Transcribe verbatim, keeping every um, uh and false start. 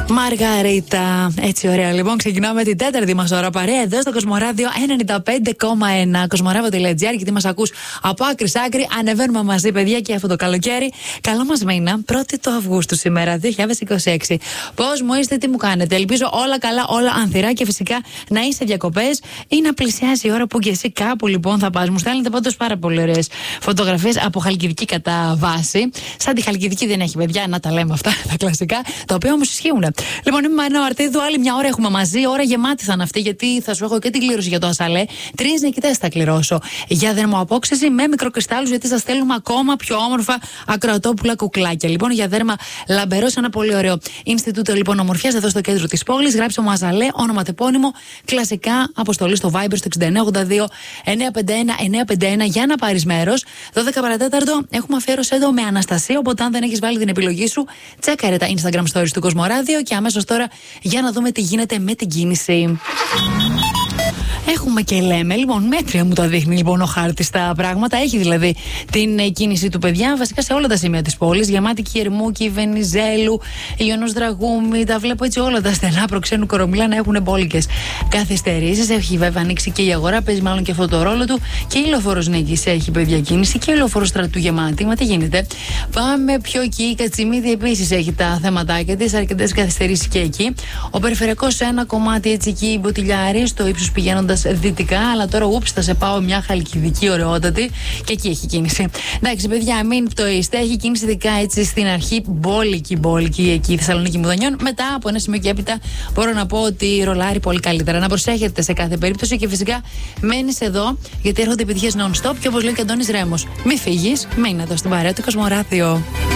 Μαργαρίτα. Έτσι, ωραία. Λοιπόν, ξεκινάμε την τέταρτη μας ώρα παρέα εδώ στο Κοσμοράδιο ενενήντα πέντε κόμμα ένα. Κοσμοράδιο τελεία τζι άρ, γιατί μας ακούς από άκρη σ' άκρη. Ανεβαίνουμε μαζί, παιδιά, και αυτό το καλοκαίρι. Καλό μας μήνα, πρώτη του Αυγούστου σήμερα, δύο χιλιάδες είκοσι έξι. Πώς μου είστε, τι μου κάνετε? Ελπίζω όλα καλά, όλα ανθυρά και φυσικά να είστε διακοπές ή να πλησιάσει η ώρα που και εσύ κάπου λοιπόν θα πας. Μου στέλνετε πάντως πάρα πολύ ωραίες φωτογραφίες από Χαλκιδική κατά βάση. Σαν τη Χαλκιδική δεν έχει, παιδιά, να τα λέμε αυτά τα κλασικά, τα οποία όμως ισχύουν. Λοιπόν, είμαι η Μαρίνα Μαρτίδου, άλλη μια ώρα έχουμε μαζί. Ώρα γεμάτη θα είναι αυτή, γιατί θα σου έχω και την κλήρωση για το ασαλέ. Τρεις νικητές θα κληρώσω. Για δερμοαπόξεση με μικροκριστάλλους, γιατί σας στέλνουμε ακόμα πιο όμορφα ακροατόπουλα κουκλάκια. Λοιπόν, για δέρμα λαμπερό, ένα πολύ ωραίο Ινστιτούτο λοιπόν ομορφιάς εδώ στο κέντρο της πόλης. Γράψτε μου ασαλέ, όνομα τεπώνυμο, κλασικά, αποστολή στο Viber στο εξήντα εννιά ογδόντα δύο εννιακόσια πενήντα ένα εννιακόσια πενήντα ένα για να πάρεις μέρος. δώδεκα παρατέταρτο έχουμε αφιέρωση εδώ με Αναστασία. Οπότε, αν δεν έχεις βάλει την επιλογή σου, τσέκαρε τα Instagram stories του Κοσμοράδιο. Και αμέσως τώρα για να δούμε τι γίνεται με την κίνηση. Έχουμε και λέμε, λοιπόν, μέτρια μου το δείχνει λοιπόν ο χάρτης τα πράγματα. Έχει δηλαδή την κίνηση του, παιδιά, βασικά σε όλα τα σημεία της πόλης. Γεμάτη Κιερμούκη, Βενιζέλου, Ιωνός Δραγούμη. Τα βλέπω έτσι όλα τα στενά προξένου Κορομιλά να έχουν μπόλικες καθυστερήσεις. Έχει βέβαια ανοίξει και η αγορά, παίζει μάλλον και αυτό το ρόλο του. Και η Λεωφόρος Νίκης έχει, παιδιά, κίνηση και η Λεωφόρος Στρατού γεμάτη. Μα τι γίνεται. Πάμε πιο εκεί. Η Κατσιμίδη επίσης έχει τα θέματάκια της, αρκετές καθυστερήσεις και εκεί. Ο περιφερειακός σε ένα κομμάτι έτσι εκεί, Μποτιλιάρη, στο ύψος πηγαίνοντας δυτικά, αλλά τώρα ούψ θα σε πάω μια Χαλκιδική ωραιότατη και εκεί έχει κίνηση. Εντάξει, παιδιά, μην πτωείστε. Έχει κίνηση ειδικά έτσι στην αρχή, μπόλικη, μπόλικη εκεί η Θεσσαλονίκη Μουδανιών. Μετά από ένα σημείο και έπειτα μπορώ να πω ότι ρολάρει πολύ καλύτερα. Να προσέχετε σε κάθε περίπτωση και φυσικά μένεις εδώ, γιατί έρχονται επιτυχίες non-stop και όπως λέει και ο Αντώνης Ρέμος, μη φύγεις, μείνε εδώ στην παρέα του Κοσμοράδιο.